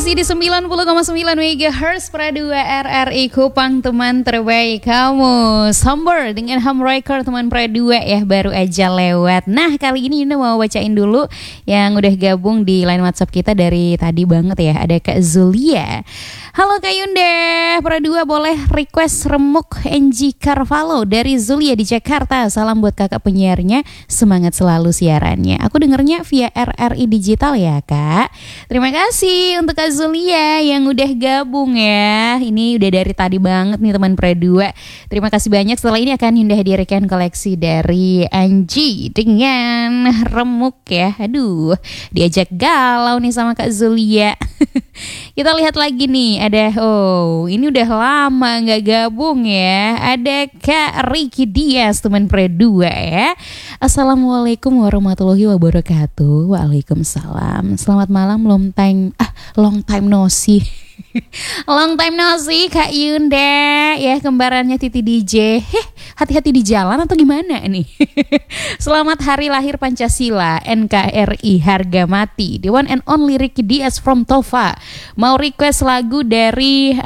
Masih di 90,9 MHz Pradua RRI Kupang, teman terbaik kamu. Somber dengan Humreaker, teman Pradua ya, baru aja lewat. Nah, kali ini Yunda mau bacain dulu yang udah gabung di line WhatsApp kita dari tadi banget ya. Ada Kak Zulia. Halo Kak Yunda, Pradua boleh request remuk NG Carvalho dari Zulia di Jakarta. Salam buat kakak penyiarnya, semangat selalu siarannya. Aku dengernya via RRI Digital ya Kak. Terima kasih untuk Kak Zulia yang udah gabung ya. Ini udah dari tadi banget nih teman Pradua. Terima kasih banyak. Setelah ini akan Yunda hadirkan koleksi dari Anji dengan remuk ya. Aduh, diajak galau nih sama Kak Zulia. Kita lihat lagi nih, ada ini udah lama nggak gabung ya. Ada Kak Ricky Dias, teman Pradua ya. Assalamualaikum warahmatullahi wabarakatuh. Waalaikumsalam. Selamat malam, long time no see. Long time no see Kak Yunda ya, kembarannya Titi DJ. Hati-hati di jalan atau gimana nih? Selamat hari lahir Pancasila, NKRI harga mati. The one and only Ricky Diaz from Tova. Mau request lagu dari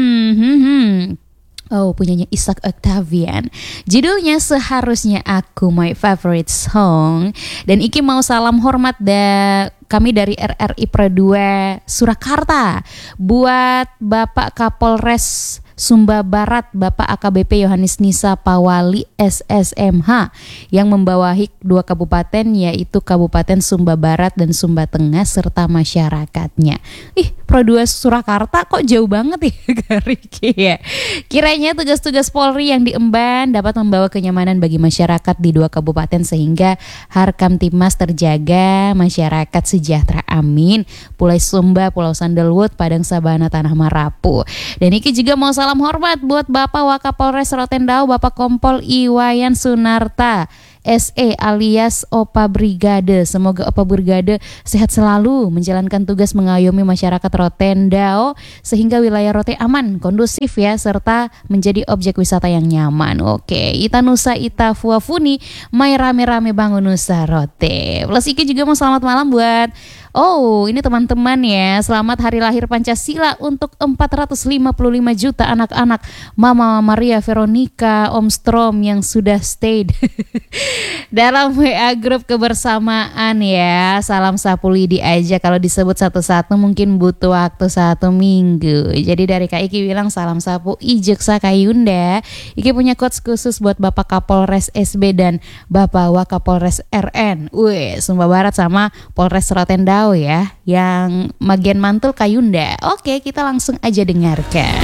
punyanya Isaac Octavian. Judulnya Seharusnya Aku, my favorite song. Dan Iki mau salam hormat kami dari RRI Pradua Surakarta buat Bapak Kapolres Sumba Barat, Bapak AKBP Yohanes Nisa Pawali SSMH yang membawahi 2 kabupaten yaitu Kabupaten Sumba Barat dan Sumba Tengah serta masyarakatnya. Pradua Surakarta kok jauh banget ya Kak Riki ya. Kiranya tugas-tugas Polri yang diemban dapat membawa kenyamanan bagi masyarakat di 2 kabupaten sehingga Harkam Tipmas terjaga, masyarakat sejahtera, amin. Pulau Sumba, Pulau Sandalwood, Padang Sabana, Tanah Marapu. Dan Iki juga mau salam hormat buat Bapak Wakapolres Rotendao, Bapak Kompol Iwayan Sunarta SE alias Opa Brigade. Semoga Opa Brigade sehat selalu menjalankan tugas mengayomi masyarakat Rotendao sehingga wilayah Rote aman, kondusif ya, serta menjadi objek wisata yang nyaman. Oke, Ita Nusa Ita Fuafuni, mai rame-rame bangun Nusa Rote. Plus Iki juga mau selamat malam buat ini teman-teman ya. Selamat hari lahir Pancasila untuk 455 juta anak-anak Mama Maria Veronica Om Strom yang sudah stay dalam WA grup kebersamaan ya. Salam Sapulidi aja, kalau disebut satu-satu mungkin butuh waktu 1 minggu. Jadi dari Kak Iki bilang salam sapu ijeksa Kak Yunda. Iki punya quotes khusus buat Bapak Kapolres SB dan Bapak Wakapolres RN Sumba Barat sama Polres Rotendao ya, yang bagian mantul Kak Yunda. Oke, kita langsung aja dengarkan.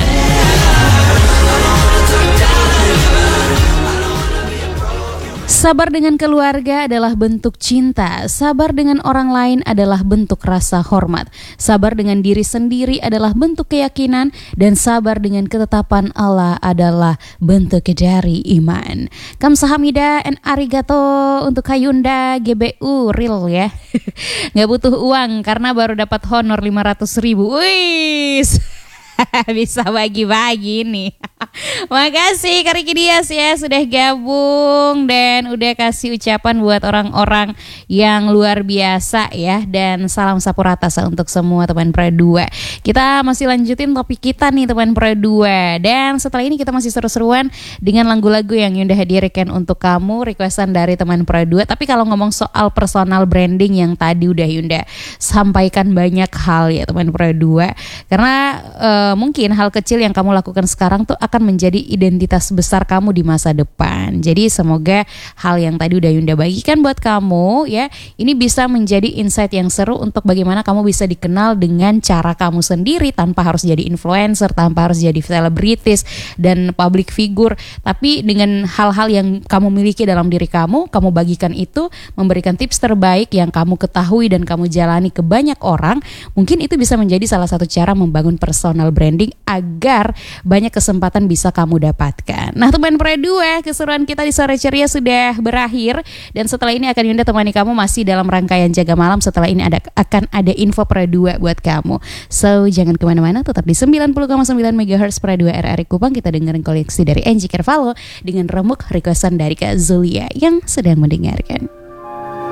Sabar dengan keluarga adalah bentuk cinta. Sabar dengan orang lain adalah bentuk rasa hormat. Sabar dengan diri sendiri adalah bentuk keyakinan. Dan sabar dengan ketetapan Allah adalah bentuk dari iman. Kamsahamnida and arigato untuk Kayunda GBU real ya. Gak butuh uang karena baru dapat honor 500.000. Wih, bisa bagi-bagi nih. Makasih Kak Ricky Dias ya sudah gabung dan udah kasih ucapan buat orang-orang yang luar biasa ya. Dan salam sapuratasa untuk semua teman Pradua. Kita masih lanjutin topik kita nih teman Pradua. Dan setelah ini kita masih seru-seruan dengan lagu-lagu yang Yunda hadirkan untuk kamu, requestan dari teman Pradua. Tapi kalau ngomong soal personal branding yang tadi udah Yunda sampaikan banyak hal ya teman Pradua. Karena mungkin hal kecil yang kamu lakukan sekarang tuh akan menjadi identitas besar kamu di masa depan. Jadi semoga hal yang tadi udah Yunda bagikan buat kamu ya, ini bisa menjadi insight yang seru untuk bagaimana kamu bisa dikenal dengan cara kamu sendiri tanpa harus jadi influencer, tanpa harus jadi selebritis dan public figure, tapi dengan hal-hal yang kamu miliki dalam diri kamu bagikan itu, memberikan tips terbaik yang kamu ketahui dan kamu jalani ke banyak orang. Mungkin itu bisa menjadi salah satu cara membangun personal branding agar banyak kesempatan bisa kamu dapatkan. Nah teman Pradua, keseruan kita di sore ceria sudah berakhir dan setelah ini akan Yunda temani kamu masih dalam rangkaian Jaga Malam. Setelah ini akan ada info Pradua buat kamu. So jangan kemana-mana, tetap di 90,9 MHz Pradua RRI Kupang. Kita dengerin koleksi dari NG Carvalho dengan remuk requestan dari Kak Zulia yang sedang mendengarkan.